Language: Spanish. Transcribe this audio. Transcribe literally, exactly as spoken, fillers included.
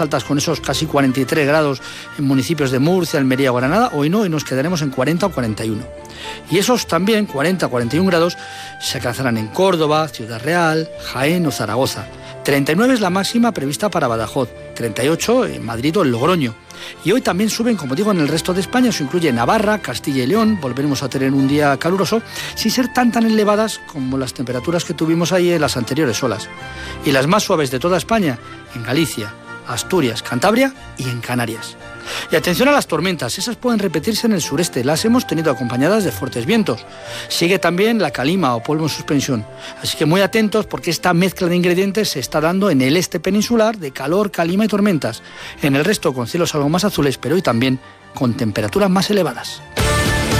más altas con esos casi cuarenta y tres grados en municipios de Murcia, Almería o Granada. Hoy no, hoy nos quedaremos en cuarenta o cuarenta y uno. Y esos también, cuarenta a cuarenta y un grados, se alcanzarán en Córdoba, Ciudad Real, Jaén o Zaragoza. treinta y nueve es la máxima prevista para Badajoz, treinta y ocho en Madrid o en Logroño. Y hoy también suben, como digo, en el resto de España. Eso incluye Navarra, Castilla y León. Volveremos a tener un día caluroso, sin ser tan tan elevadas como las temperaturas que tuvimos ahí en las anteriores olas. Y las más suaves de toda España, en Galicia, Asturias, Cantabria y en Canarias. Y atención a las tormentas, esas pueden repetirse en el sureste, las hemos tenido acompañadas de fuertes vientos. Sigue también la calima o polvo en suspensión, así que muy atentos porque esta mezcla de ingredientes se está dando en el este peninsular de calor, calima y tormentas. En el resto con cielos algo más azules, pero hoy también con temperaturas más elevadas.